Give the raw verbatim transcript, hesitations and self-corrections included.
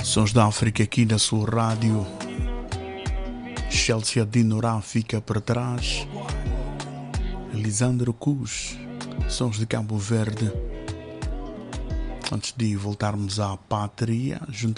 Sons da África aqui na sua rádio. Chelsea Dinorá fica para trás. Lisandro Cus, Sons de Cabo Verde. Antes de voltarmos à pátria,